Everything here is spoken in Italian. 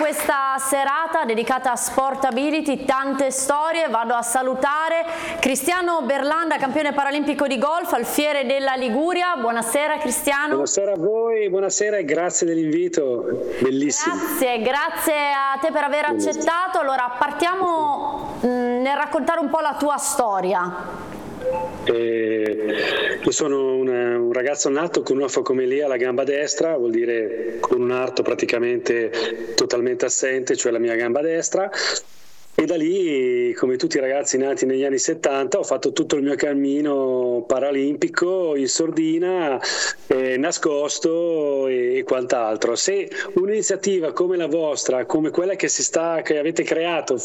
questa serata dedicata a Sportability, tante storie. Vado a salutare Cristiano Berlanda, campione paralimpico di golf, alfiere della Liguria. Buonasera Cristiano. Buonasera a voi, buonasera e grazie dell'invito, bellissimo. Grazie a te per aver accettato. Allora partiamo nel raccontare un po' la tua storia. Io sono un ragazzo nato con una focomelia alla gamba destra, vuol dire con un arto praticamente totalmente assente, cioè la mia gamba destra. E da lì, come tutti i ragazzi nati negli anni 70, ho fatto tutto il mio cammino paralimpico in sordina, nascosto e quant'altro. Se un'iniziativa come la vostra, come quella che avete creato,